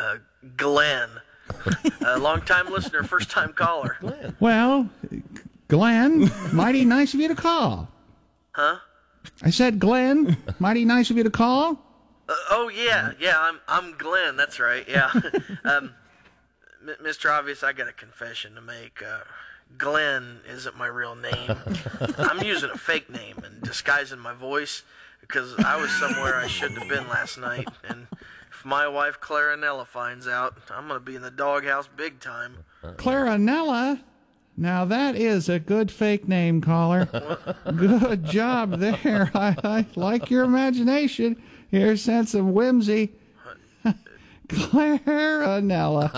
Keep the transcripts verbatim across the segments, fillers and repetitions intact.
Uh, Glenn. Uh, long-time listener, first-time caller. Glenn. Well, Glenn, mighty nice of you to call. Huh? I said, Glenn, mighty nice of you to call. Uh, oh, yeah, yeah, I'm I'm Glenn, that's right, yeah. um, M- Mister Obvious, I got a confession to make. Uh, Glenn isn't my real name. I'm using a fake name and disguising my voice because I was somewhere I shouldn't have been last night, and if my wife Clarinella finds out, I'm going to be in the doghouse big time. Clarinella? Now that is a good fake name, caller. Good job there. I, I like your imagination, your sense of whimsy. Clarinella.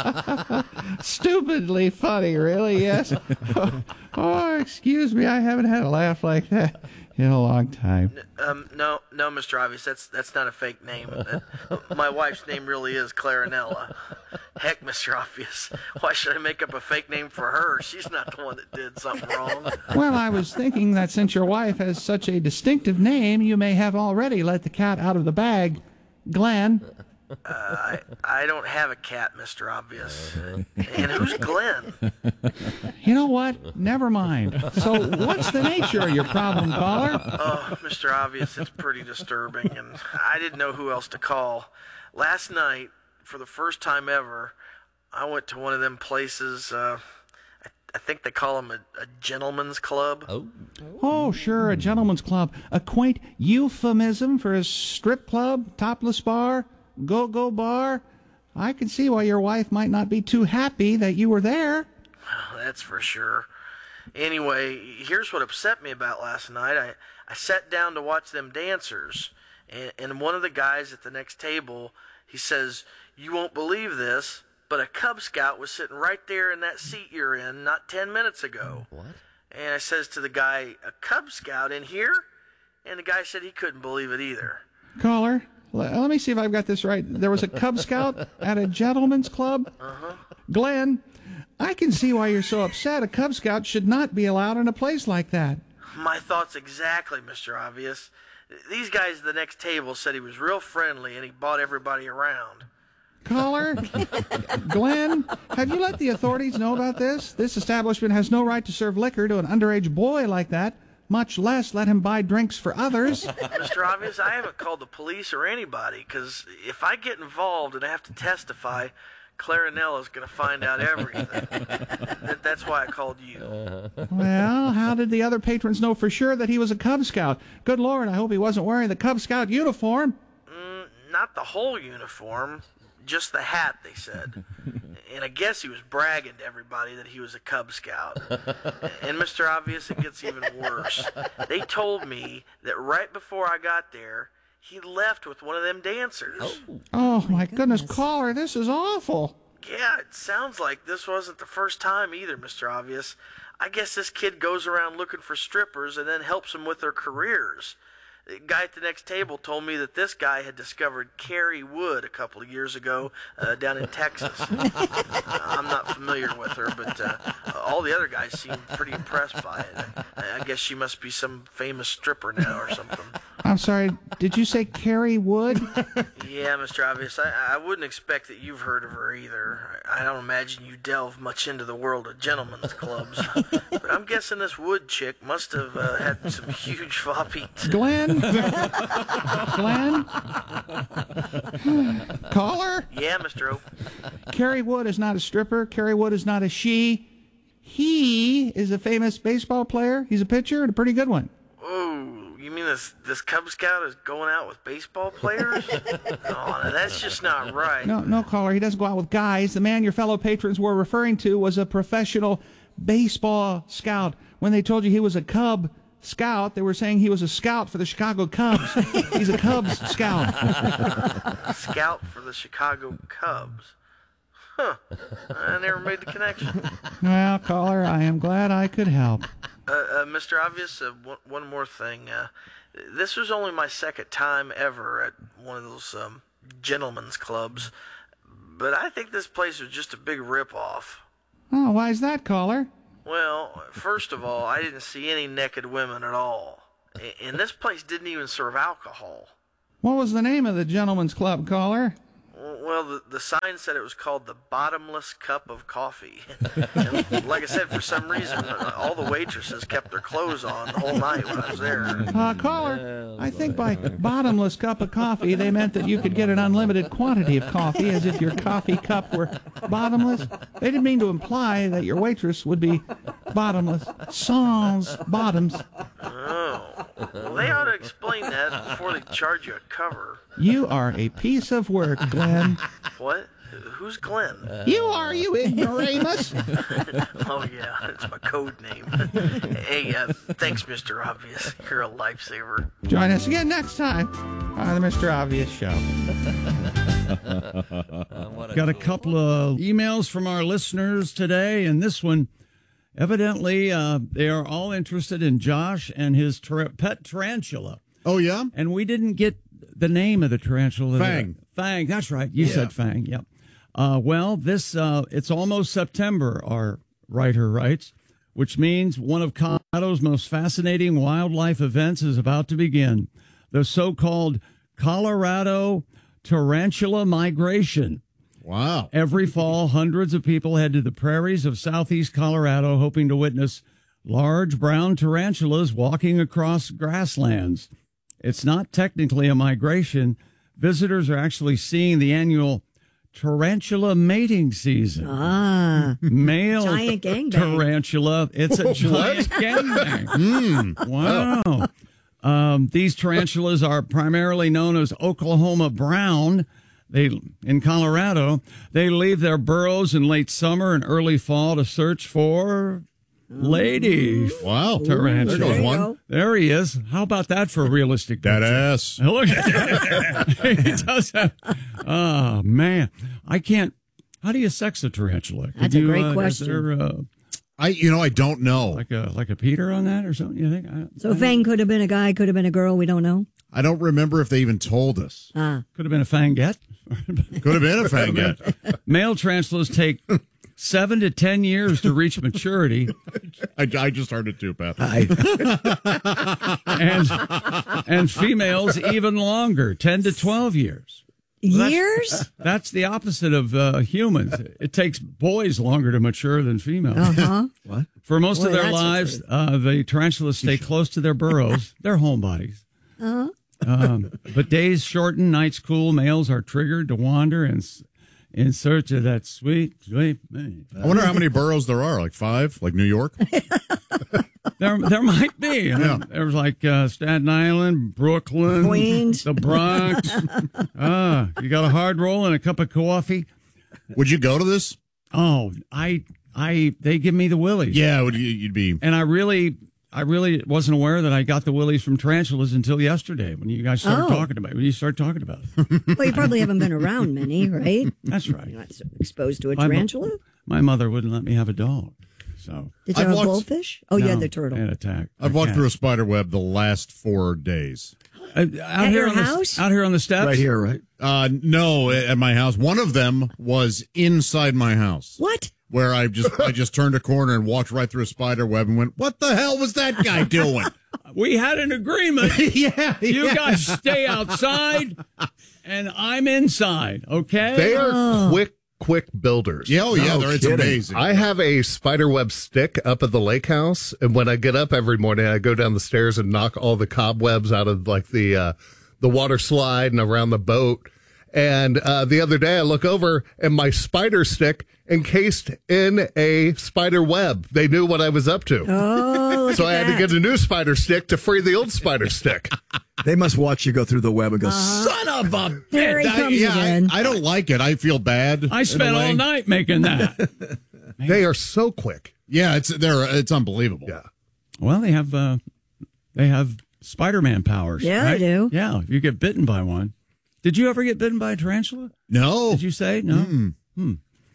Stupidly funny, really, yes. Oh, oh, excuse me, I haven't had a laugh like that in a long time. Um, no, no, Mister Obvious, that's that's not a fake name. Uh, my wife's name really is Clarinella. Heck, Mister Obvious, why should I make up a fake name for her? She's not the one that did something wrong. Well, I was thinking that since your wife has such a distinctive name, you may have already let the cat out of the bag. Glenn. Uh, I I don't have a cat, Mister Obvious. And who's Glenn? You know what? Never mind. So what's the nature of your problem, caller? Oh, Mister Obvious, it's pretty disturbing, and I didn't know who else to call. Last night, for the first time ever, I went to one of them places, uh, I, I think they call them a, a gentleman's club. Oh. Oh, sure, a gentleman's club. A quaint euphemism for a strip club, topless bar, go-go bar. I can see why your wife might not be too happy that you were there. Well, that's for sure. Anyway, here's what upset me about last night. I, I sat down to watch them dancers, and, and one of the guys at the next table, he says, "You won't believe this, but a Cub Scout was sitting right there in that seat you're in not ten minutes ago." What? And I says to the guy, "A Cub Scout in here?" And the guy said he couldn't believe it either. Caller, l- let me see if I've got this right. There was a Cub Scout at a gentleman's club? Uh-huh. Glenn, I can see why you're so upset. A Cub Scout should not be allowed in a place like that. My thoughts exactly, Mister Obvious. These guys at the next table said he was real friendly and he bought everybody around. Caller, Glenn, have you let the authorities know about this? This establishment has no right to serve liquor to an underage boy like that, much less let him buy drinks for others. Mister Obvious, I haven't called the police or anybody, because if I get involved and I have to testify, Clarinella's going to find out everything. that, that's why I called you. Well, how did the other patrons know for sure that he was a Cub Scout? Good Lord, I hope he wasn't wearing the Cub Scout uniform. Mm, not the whole uniform, just the hat, they said. And I guess he was bragging to everybody that he was a Cub Scout. And Mister Obvious, it gets even worse. They told me that right before I got there, he left with one of them dancers. Oh, Oh, my goodness, caller, this is awful. Yeah, it sounds like this wasn't the first time either, Mister Obvious. I guess this kid goes around looking for strippers and then helps them with their careers. The guy at the next table told me that this guy had discovered Carrie Wood a couple of years ago uh, down in Texas. I'm not familiar with her, but uh, all the other guys seemed pretty impressed by it. I, I guess she must be some famous stripper now or something. I'm sorry, did you say Carrie Wood? Yeah, Mister Obvious, I, I wouldn't expect that you've heard of her either. I, I don't imagine you delve much into the world of gentlemen's clubs. But I'm guessing this Wood chick must have uh, had some huge floppies. Glenn? Glenn? Caller? Yeah, Mister O. Carrie Wood is not a stripper. Carrie Wood is not a she. He is a famous baseball player. He's a pitcher and a pretty good one. Oh, you mean this this Cub Scout is going out with baseball players? Oh, no, that's just not right. No, no, caller. He doesn't go out with guys. The man your fellow patrons were referring to was a professional baseball scout. When they told you he was a Cub Scout, they were saying he was a scout for the Chicago Cubs. He's a Cubs scout. Scout for the Chicago Cubs. Huh. I never made the connection. Well, caller, I am glad I could help. Uh, uh, Mister Obvious, uh, one, one more thing. Uh, this was only my second time ever at one of those um, gentlemen's clubs, but I think this place was just a big ripoff. Oh, why is that, caller? Well, first of all, I didn't see any naked women at all. And this place didn't even serve alcohol. What was the name of the gentleman's club, caller? Well, the, the sign said it was called the Bottomless Cup of Coffee. And like I said, for some reason, all the waitresses kept their clothes on the whole night when I was there. Uh, caller, I think by bottomless cup of coffee, they meant that you could get an unlimited quantity of coffee, as if your coffee cup were bottomless. They didn't mean to imply that your waitress would be bottomless. Sans bottoms. Oh. Well, they ought to explain that before they charge you a cover. You are a piece of work, Glenn. What? Who's Glenn? You are, you ignoramus. Oh, yeah, it's my code name. Hey, uh, thanks, Mister Obvious. You're a lifesaver. Join us again next time on the Mister Obvious Show. Got a couple of emails from our listeners today, and this one, evidently, uh, they are all interested in Josh and his tar- pet tarantula. Oh, yeah? And we didn't get the name of the tarantula. Fang. Fang, that's right. You Yeah. said Fang, yep. Uh, well, this uh, it's almost September, our writer writes, which means one of Colorado's most fascinating wildlife events is about to begin. The so-called Colorado tarantula migration. Wow. Every fall, hundreds of people head to the prairies of southeast Colorado hoping to witness large brown tarantulas walking across grasslands. It's not technically a migration. Visitors are actually seeing the annual tarantula mating season. Ah. Male Giant gangbang. tarantula. It's a giant gangbang. Mm, wow. Um, these tarantulas are primarily known as Oklahoma brown. They in Colorado, they leave their burrows in late summer and early fall to search for ladies. Wow. Tarantula. There goes you one. go. There he is. How about that for a realistic That picture? ass. Look at that. He does have. Oh, man. I can't. How do you sex a tarantula? That's Could a you, great uh, question. Is there uh, I, you know, I don't know. like a like a Peter on that or something? You think? I, So Fang could have been a guy, could have been a girl. We don't know. I don't remember if they even told us. Ah. Could have been a fangette. Could have been a fangette. Male tarantulas take seven to ten years to reach maturity, I, I just heard it too, Pat. and and females even longer, ten to twelve years. that's- Years? That's the opposite of uh, humans. It takes boys longer to mature than females. Uh-huh. What? For most Boy, of their that's lives, uh, the tarantulas stay close to their burrows. They're homebodies. Uh-huh. Um, but days shorten, nights cool. Males are triggered to wander in, in search of that sweet, sweet mate. I wonder how many boroughs there are. Like five? Like New York? There, there might be. I mean, Yeah. There's like uh, Staten Island, Brooklyn, Queens. the Bronx. Ah, you got a hard roll and a cup of coffee. Would you go to this? Oh, I, I, they give me the willies. Yeah, would you, you'd be. And I really, I really wasn't aware that I got the willies from tarantulas until yesterday when you guys started Oh. talking about it. When you started talking about it. Well, you probably haven't been around many, right? That's right. You're not exposed to a My mo- tarantula? My mother wouldn't let me have a dog. So Did you I've have a walked- goldfish? Oh, you no, had the turtle. I had attack. I've walked through a spider web the last four days. Uh, out At here your on the, house? out here on the steps. Right here, right? Uh, no, at my house. One of them was inside my house. What? Where I just I just turned a corner and walked right through a spider web and went, what the hell was that guy doing? We had an agreement. yeah, You yeah. guys stay outside, and I'm inside. Okay. They are Oh. quick, quick builders. Yeah, oh, yeah, No they're- it's kidding. amazing. I have a spiderweb stick up at the lake house, and when I get up every morning, I go down the stairs and knock all the cobwebs out of like the uh, the water slide and around the boat. And uh, the other day, I look over and my spider stick encased in a spider web. They knew what I was up to. Oh, look So I at had to that. get a new spider stick to free the old spider stick. They must watch you go through the web and go, Uh-huh. son of a There he I- comes yeah, again. I, I don't like it. I feel bad. I in a spent way. all night making that. They are so quick. Yeah, it's they're it's unbelievable. Yeah. Well, they have uh, they have Spider-Man powers. Yeah, they right? do. Yeah, if you get bitten by one. Did you ever get bitten by a tarantula? No, Did you say no? Hmm.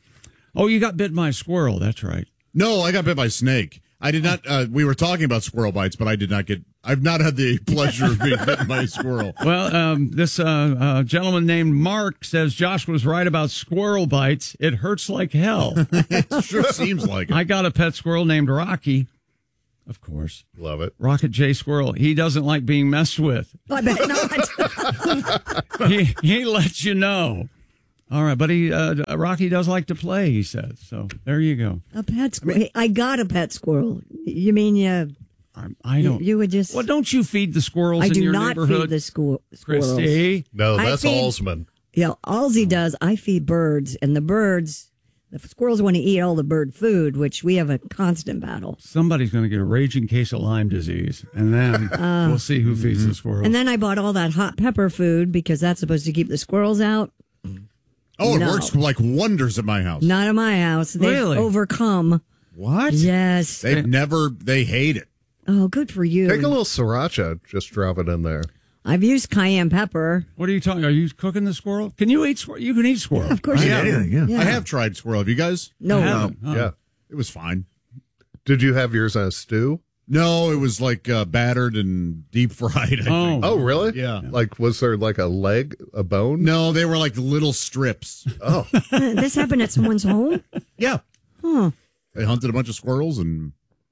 Oh, you got bitten by a squirrel. That's right. no, I got bit by a snake. I did not. Uh, we were talking about squirrel bites, but I did not get. I've not had the pleasure of being bitten by a squirrel. Well, um, this uh, uh, gentleman named Mark says Josh was right about squirrel bites. It hurts like hell. It sure seems like it. I got a pet squirrel named Rocky. Of course. Love it. Rocket J Squirrel. He doesn't like being messed with. I bet not. He he lets you know. All right, but he uh, Rocky does like to play, he says. So there you go. A pet squirrel. I, mean, I got a pet squirrel. You mean you? I, I don't. You, you would just. Well, don't you feed the squirrels I in do your not neighborhood? feed the squirrels. squirrels. Christy? No, I that's feed- Alsman. Yeah, all he does, I feed birds, and the birds, the squirrels want to eat all the bird food, which we have a constant battle. Somebody's going to get a raging case of Lyme disease, and then Uh, we'll see who feeds the squirrels. And then I bought all that hot pepper food because that's supposed to keep the squirrels out. Oh, it No. works like wonders at my house. Not in my house. They've Really? overcome. What? Yes. They've never, they hate it. Oh, good for you. Take a little sriracha, just drop it in there. I've used cayenne pepper. What are you talking? Are you cooking the squirrel? Can you eat squirrel? You can eat squirrel. Of course, Yeah, you do. anything, yeah. I have tried squirrel. Have you guys? No, I haven't. Oh. Yeah. It was fine. Did you have yours on a stew? No, it was like uh, battered and deep fried. I Oh. think. Oh, really? Yeah. Like, was there like a leg, a bone? No, they were like little strips. Oh, this happened at someone's home. Yeah. Huh. They hunted a bunch of squirrels and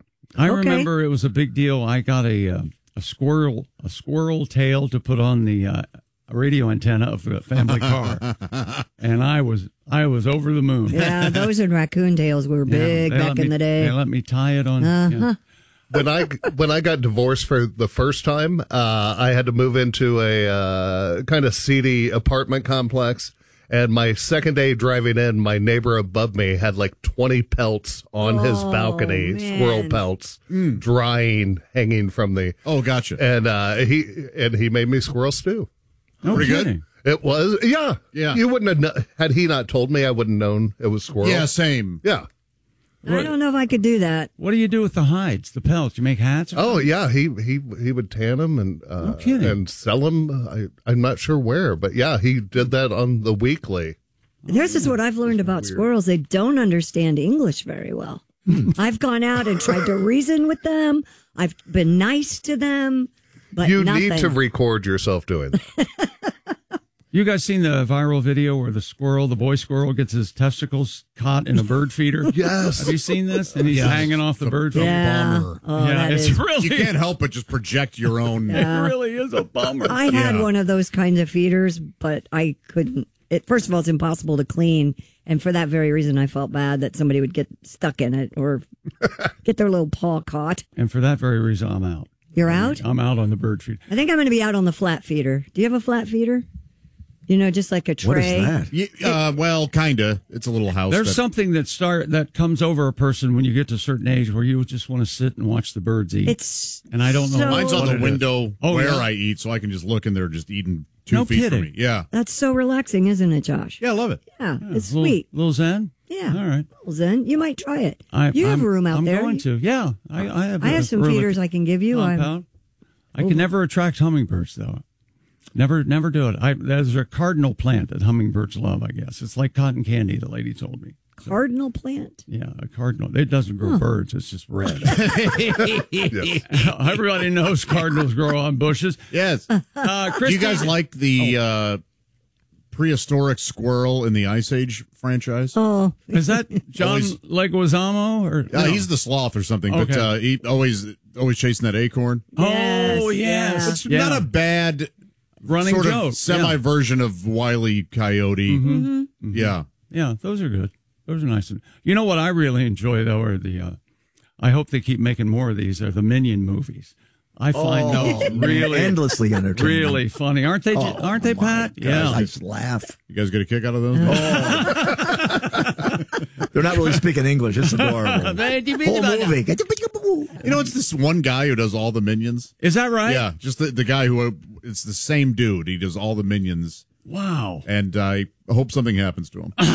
I Okay. remember it was a big deal. I got a uh, a squirrel a squirrel tail to put on the uh, radio antenna of the family car, and I was I was over the moon. Yeah, those and raccoon tails were Yeah, big they back let in me- the day. They let me tie it on. yeah. when I when I got divorced for the first time, uh, I had to move into a uh, kind of seedy apartment complex. And my second day driving in, my neighbor above me had like twenty pelts on his Oh, balcony, man. squirrel pelts, drying, hanging from the. oh, gotcha. And uh, he and he made me squirrel stew. No Pretty good. kidding. It was, yeah, Yeah. You wouldn't have kno- had he not told me, I wouldn't have known it was squirrel. Yeah, same. yeah. I don't know if I could do that. What do you do with the hides, the pelts? You make hats? or Oh something? yeah, he he he would tan them and uh, No kidding. and sell them. I, I'm not sure where, but yeah, he did that on the weekly. This is what I've learned about squirrels. They don't understand English very well. I've gone out and tried to reason with them. I've been nice to them, but you nothing. need to record yourself doing that. You guys seen the viral video where the squirrel, the boy squirrel, gets his testicles caught in a bird feeder? Yes. Have you seen this? And he's Yes. hanging off the bird feeder. yeah. Bummer. Oh, yeah, that it's is. really, You can't help but just project your own. it really is a bummer. I had Yeah. one of those kinds of feeders, but I couldn't. It, first of all, it's impossible to clean. And for that very reason, I felt bad that somebody would get stuck in it or get their little paw caught. And for that very reason, I'm out. You're out? I'm out on the bird feeder. I think I'm going to be out on the flat feeder. Do you have a flat feeder? You know, just like a tray. What is that? Ye- uh, well, kinda. It's a little house. There's that- something that start that comes over a person when you get to a certain age where you just want to sit and watch the birds eat. It's And I don't know so, Mine's on what the it is. window Oh, where yeah? I eat, so I can just look in there, just eating two No feet kidding. from me. Yeah. That's so relaxing, isn't it, Josh? Yeah, I love it. Yeah, it's little, sweet. Little Zen? Yeah. All right. Well, Zen, you might try it. I, you have I'm- a room out I'm there. going to. Yeah. I, I have I a have some room at feeders the I can give you. I'm, compound. I can never attract hummingbirds, though. Never, never do it. I, there's a cardinal plant that hummingbirds love, I guess. It's like cotton candy, the lady told me. cardinal plant. Yeah, a cardinal. It doesn't grow birds. It's just red. Everybody knows cardinals grow on bushes. Yes. Uh, Do Christy, you guys like the uh, prehistoric squirrel in the Ice Age franchise? Oh, is that John Always- Leguizamo? Or Uh, no? he's the sloth or something, but Okay. uh, he always always chasing that acorn. Oh, Yes, yes. yeah. It's Yeah. not a bad running sort joke. of semi version of Wile E. Coyote. Mm-hmm. Yeah. Yeah. yeah, those are good. Those are nice. You know what I really enjoy though are the. Uh, I hope they keep making more of these. Are the Minion movies? I find Oh, those really, endlessly entertaining. really funny. Aren't they? Oh, aren't they, my Pat? gosh, Yeah. I just laugh. You guys get a kick out of those? They're not really speaking English. It's adorable. Whole movie. You know, it's this one guy who does all the Minions. Is that right? Yeah, just the, the guy who, it's the same dude. He does all the Minions. Wow. And I hope something happens to him.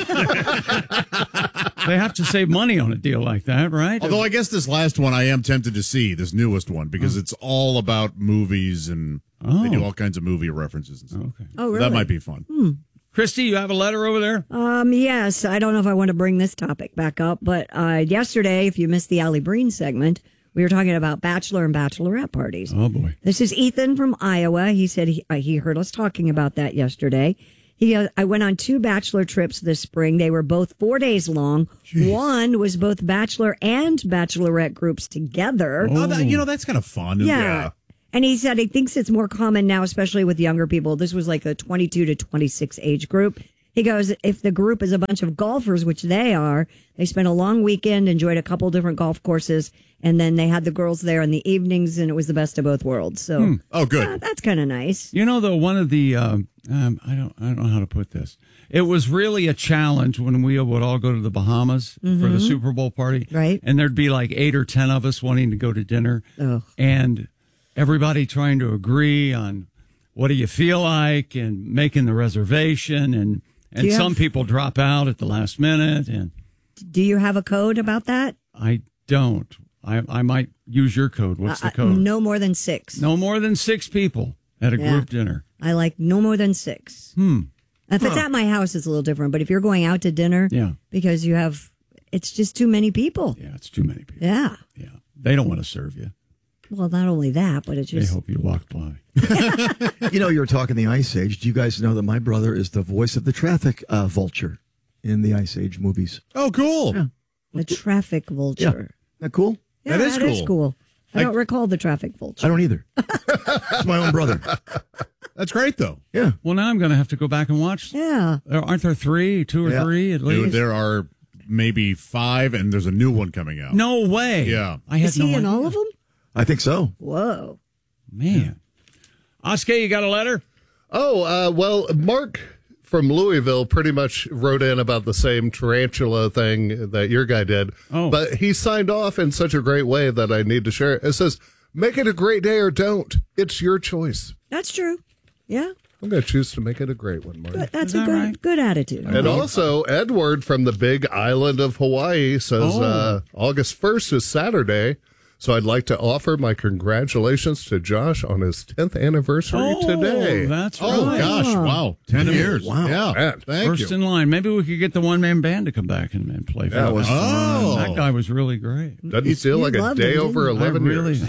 They have to save money on a deal like that, right? Although I guess this last one I am tempted to see, this newest one, because it's all about movies and they do Oh. all kinds of movie references and stuff. Okay. oh, really? That might be fun. Christy, you have a letter over there? Um, yes, I don't know if I want to bring this topic back up, but uh, yesterday, if you missed the Allie Breen segment, we were talking about bachelor and bachelorette parties. Oh, boy. This is Ethan from Iowa. He said he, uh, he heard us talking about that yesterday. He, uh, I went on two bachelor trips this spring. They were both four days long. One was both bachelor and bachelorette groups together. Oh, that, you know, that's kind of fun. Yeah. And he said he thinks it's more common now, especially with younger people. This was like a twenty-two to twenty-six age group. He goes, if the group is a bunch of golfers, which they are, they spent a long weekend, enjoyed a couple different golf courses, and then they had the girls there in the evenings, and it was the best of both worlds. So, Hmm. Oh, good. uh, that's kind of nice. You know, though, one of the um, um, I don't I don't know how to put this. It was really a challenge when we would all go to the Bahamas for the Super Bowl party, Right. And there'd be like eight or ten of us wanting to go to dinner, Ugh. and everybody trying to agree on what do you feel like and making the reservation, and and you some have- people drop out at the last minute, and Do you have a code about that? I don't. I I might use your code. What's Uh, the code? no more than six. No more than six people at a Yeah. group dinner. I like no more than six. Hmm. If it's at my house, it's a little different. But if you're going out to dinner, Yeah. because you have, it's just too many people. Yeah, it's too many people. Yeah. Yeah, they don't want to serve you. Well, not only that, but it's They just. hope you walk by. You know, you were talking the Ice Age. Do you guys know that my brother is the voice of the traffic uh, vulture in the Ice Age movies? Oh, cool. Yeah. The traffic Yeah. vulture. Isn't that cool? Yeah, That is that is cool. cool. I I- don't recall the traffic vulture. I don't either. It's my own brother. That's great, though. Yeah. Well, now I'm going to have to go back and watch. Yeah. There aren't there three, two or Yeah. three at Dude, least? there are maybe five, and there's a new one coming out. No way. Yeah. I had Is no he in idea. all of them? I think so. Whoa. Man. Oscar, you got a letter? Oh, uh, well, Mark from Louisville pretty much wrote in about the same tarantula thing that your guy did. Oh. But he signed off in such a great way that I need to share it. It says, make it a great day or don't. It's your choice. That's true. Yeah. I'm going to choose to make it a great one, Mark. But that's Is a that good right? good attitude. And also, Edward from the big island of Hawaii says Oh. uh, August first is Saturday. So I'd like to offer my congratulations to Josh on his tenth anniversary Oh, today. that's Oh, right. gosh. Wow. Ten years. Wow. Yeah. Man. Thank First you. in line. Maybe we could get the one man band to come back and, and play for That us. was Oh. That guy was really great. Doesn't feel you like a loved day him, over didn't I eleven really, years. I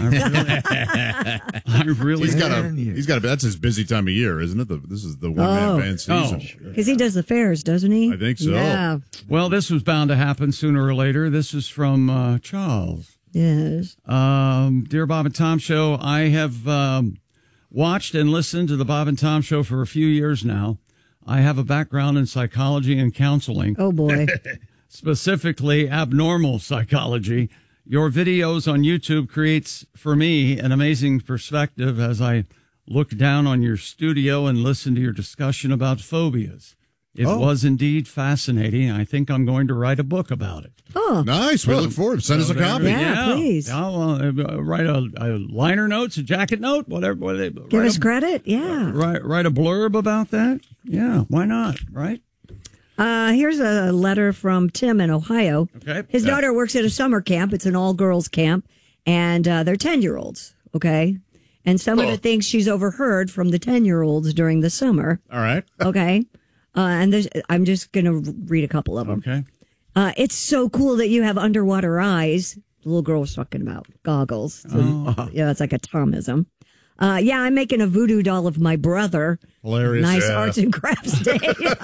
really, I really He's got a. Ten years. He's got a. That's his busy time of year, isn't it? The, this is the one man Oh. band season. Because he does the fairs, doesn't he? I think so. Yeah. Well, this was bound to happen sooner or later. This is from uh, Charles. Yes. Um, Dear Bob and Tom Show, I have um, watched and listened to the Bob and Tom Show for a few years now. I have a background in psychology and counseling, Oh, boy. specifically abnormal psychology. Your videos on YouTube creates for me an amazing perspective as I look down on your studio and listen to your discussion about phobias. It Oh. was indeed fascinating. I think I'm going to write a book about it. Oh, Nice. We look forward. Send us a copy. Yeah, please. I'll uh, write a, a liner notes, a jacket note, whatever. whatever give write us a, credit. Yeah. Write, write a blurb about that. Yeah, why not? Right? Uh, here's a letter from Tim in Ohio. Okay. His Yeah. daughter works at a summer camp. It's an all girls camp, and uh, they're ten year olds. Okay. And some of the things she's overheard from the ten year olds during the summer. All right. Okay. Uh, and there's, I'm just going to read a couple of them. Okay. Uh, it's so cool that you have underwater eyes. The little girl was talking about goggles. So, Oh. Yeah, it's like a Tomism. Uh, yeah, I'm making a voodoo doll of my brother. Hilarious. Nice Yeah. arts and crafts day.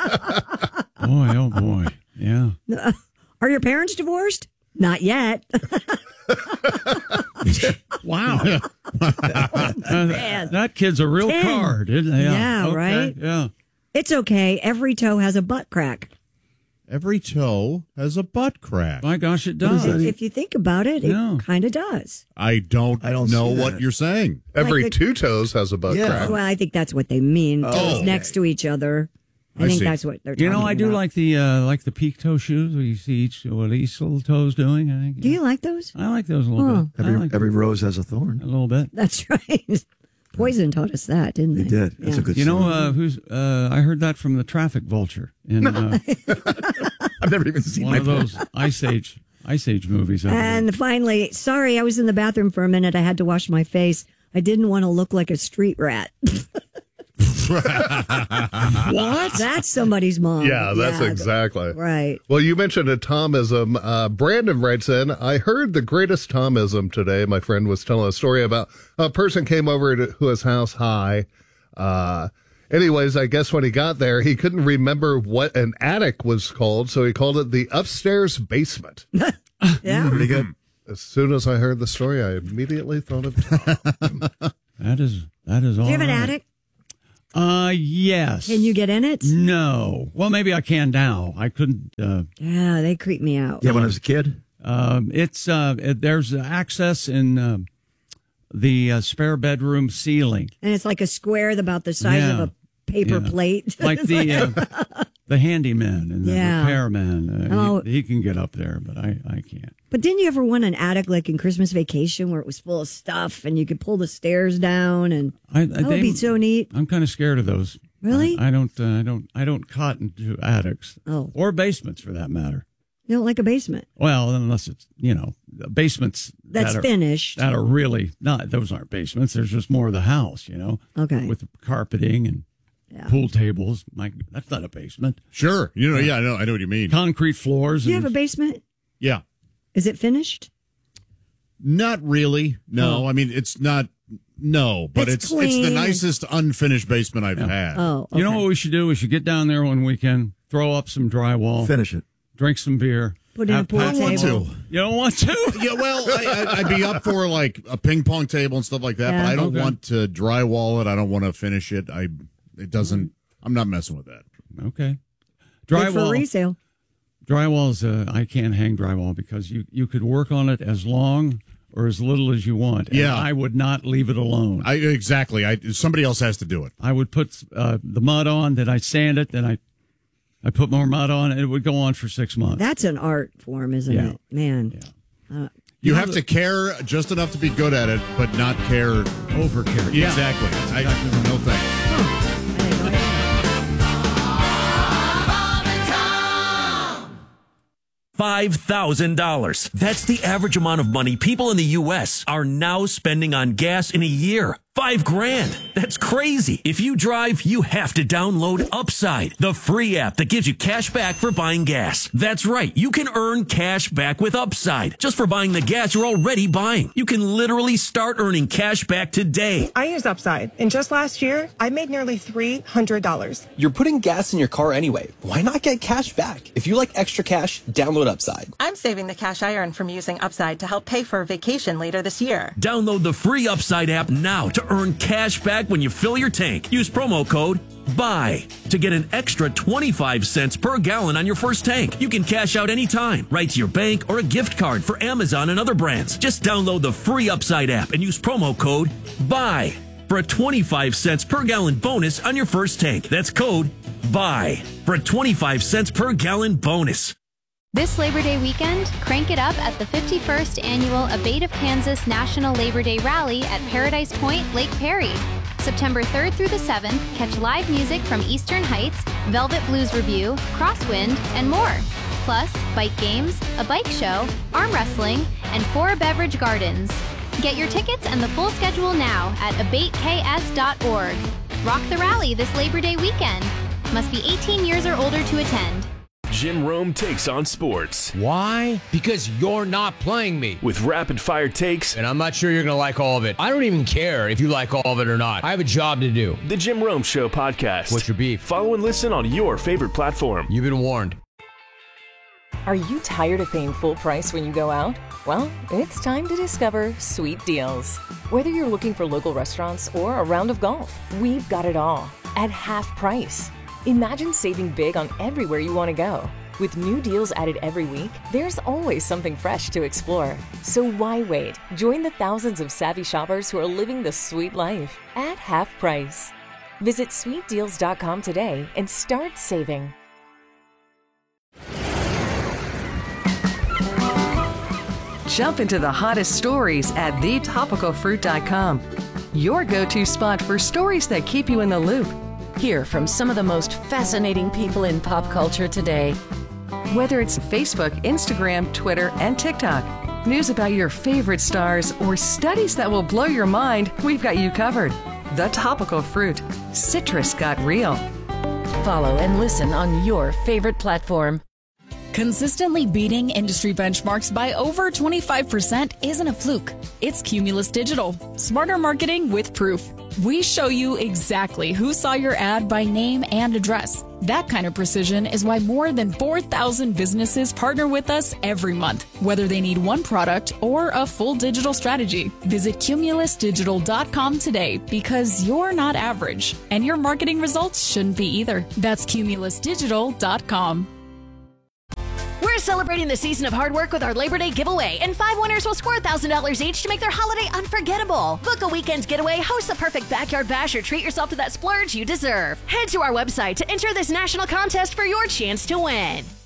Boy, oh boy. Yeah. Are your parents divorced? Not yet. Wow. Uh, man. that kid's a real Ten. card, isn't he? Yeah, Okay, right? Yeah. It's okay. Every toe has a butt crack. Every toe has a butt crack. My gosh, it is does. that? If you think about it, it Yeah. kind of does. I don't, I don't know see what that. you're saying. Every Like the- two toes has a butt Yeah. crack. Well, I think that's what they mean. Toes Oh, okay. next to each other. I, I think see. that's what they're talking You know, I do about. like the uh, like the peak toe shoes where you see each what each little toe's doing. I think. Do you like those? I like those a little Oh. bit. I Every, like every rose has a thorn. a little bit. That's right. Poison taught us that, didn't they? They did. That's Yeah. a good You know story. uh, who's? Uh, I heard that from the Traffic Vulture in uh, I've never even seen one my of those Ice Age Ice Age movies. I believe. And finally, sorry, I was in the bathroom for a minute. I had to wash my face. I didn't want to look like a street rat. What? That's somebody's mom. Yeah, that's exactly. Right. Well, you mentioned a Tomism. Uh, Brandon writes in, I heard the greatest Tomism today. My friend was telling a story about a person came over to his house high. Uh, anyways, I guess when he got there, he couldn't remember what an attic was called, so he called it the upstairs basement. Yeah. Pretty good. As soon as I heard the story, I immediately thought of Tom. That is that is all. Do you have an right. attic? Uh, yes. Can you get in it? No. Well, maybe I can now. I couldn't. Uh, Yeah, they creep me out. Yeah, when I was a kid. um, it's uh, it, there's access in uh, the uh, spare bedroom ceiling, And it's like a square about the size Yeah. of a paper Yeah. plate. like It's the like- uh, the handyman and the Yeah. repairman. Uh, Oh. he, he can get up there, but I, I can't. But didn't you ever want an attic like in Christmas Vacation where it was full of stuff and you could pull the stairs down and I, I, that would be so neat. I'm kind of scared of those. Really? I, I don't. Uh, I don't. I don't cotton to attics. Oh. Or basements for that matter. You don't like a basement Well, unless it's you know basements that's that are, finished. that are really not. Those aren't basements. There's just more of the house. You know. Okay. With carpeting and Yeah. pool tables. My, that's not a basement. Sure. You know, yeah, I know, I know what you mean. Concrete floors. Do you and, have a basement? Yeah. Is it finished? Not really. No. Oh. I mean, it's not. No, but It's it's it's, the clean. nicest unfinished basement I've had. Oh, okay. You know what we should do? We should get down there one weekend, throw up some drywall, Finish it. drink some beer. Put in a have pool pop- want table. to. You don't want to? Yeah, well, I, I, I'd be up for like a ping pong table and stuff like that, Yeah. but I don't Okay. want to drywall it. I don't want to finish it. I it doesn't. I'm not messing with that. Okay. Good for Drywall. resale. Drywall is. Uh, I can't hang drywall because you you could work on it as long or as little as you want. And Yeah. I would not leave it alone. I exactly. I somebody else has to do it. I would put uh, the mud on, then I sand it, then I I put more mud on, and it would go on for six months. That's an art form, isn't Yeah. it? Man. Uh, You have to care just enough to be good at it, but not care. Over care. Yeah, exactly. I, no thanks. five thousand dollars. That's the average amount of money people in the U S are now spending on gas in a year. Five grand. That's crazy. If you drive, you have to download Upside, the free app that gives you cash back for buying gas. That's right. You can earn cash back with Upside just for buying the gas you're already buying. You can literally start earning cash back today. I use Upside, and just last year, I made nearly three hundred dollars. You're putting gas in your car anyway. Why not get cash back? If you like extra cash, download Upside. I'm saving the cash I earn from using Upside to help pay for a vacation later this year. Download the free Upside app now to earn cash back when you fill your tank. Use promo code BUY to get an extra twenty-five cents per gallon on your first tank. You can cash out anytime, right to your bank or a gift card for Amazon and other brands. Just download the free Upside app and use promo code BUY for a twenty-five cents per gallon bonus on your first tank. That's code BUY for a twenty-five cents per gallon bonus. This Labor Day weekend, crank it up at the fifty-first Annual Abate of Kansas National Labor Day Rally at Paradise Point, Lake Perry. September third through the seventh, catch live music from Eastern Heights, Velvet Blues Review, Crosswind, and more. Plus, bike games, a bike show, arm wrestling, and four beverage gardens. Get your tickets and the full schedule now at abate k s dot org. Rock the rally this Labor Day weekend. Must be eighteen years or older to attend. Jim Rome takes on sports. Why? Because you're not playing me. With rapid fire takes. And I'm not sure you're going to like all of it. I don't even care if you like all of it or not. I have a job to do. The Jim Rome Show podcast. What's your beef? Follow and listen on your favorite platform. You've been warned. Are you tired of paying full price when you go out? Well, it's time to discover Sweet Deals. Whether you're looking for local restaurants or a round of golf, we've got it all at half price. Imagine saving big on everywhere you want to go. With new deals added every week, there's always something fresh to explore. So why wait? Join the thousands of savvy shoppers who are living the sweet life at half price. Visit sweet deals dot com today and start saving. Jump into the hottest stories at the topical fruit dot com. Your go-to spot for stories that keep you in the loop. Hear from some of the most fascinating people in pop culture today. Whether it's Facebook, Instagram, Twitter, and TikTok, news about your favorite stars, or studies that will blow your mind, we've got you covered. The Topical Fruit. Citrus got real. Follow and listen on your favorite platform. Consistently beating industry benchmarks by over twenty-five percent isn't a fluke. It's Cumulus Digital. Smarter marketing with proof. We show you exactly who saw your ad by name and address. That kind of precision is why more than four thousand businesses partner with us every month, whether they need one product or a full digital strategy. Visit cumulus digital dot com today because you're not average, and your marketing results shouldn't be either. That's cumulus digital dot com. We're celebrating the season of hard work with our Labor Day giveaway, and five winners will score one thousand dollars each to make their holiday unforgettable. Book a weekend getaway, host the perfect backyard bash, or treat yourself to that splurge you deserve. Head to our website to enter this national contest for your chance to win.